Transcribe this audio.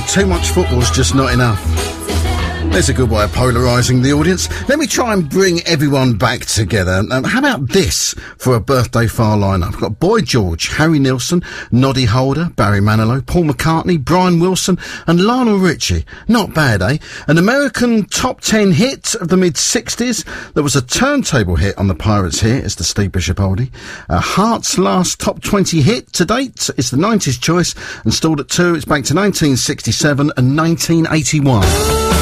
too much football's just not enough. There's a good way of polarising the audience. Let me try and bring everyone back together. How about this for a birthday file lineup? We've got Boy George, Harry Nilsson, Noddy Holder, Barry Manilow, Paul McCartney, Brian Wilson and Lionel Richie. Not bad, eh? An American top 10 hit of the mid-60s. There was a turntable hit on the Pirates here. It's the Steve Bishop oldie. Heart's last top 20 hit to date is the 90s choice and stalled at 2. It's back to 1967 and 1981.